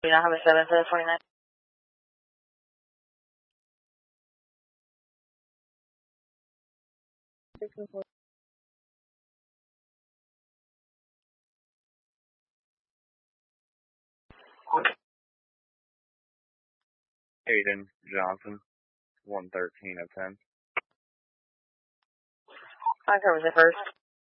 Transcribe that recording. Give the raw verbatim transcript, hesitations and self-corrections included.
Do not have a seven for the forty-nine. Aiden Johnson, one thirteen of ten. I cover the first.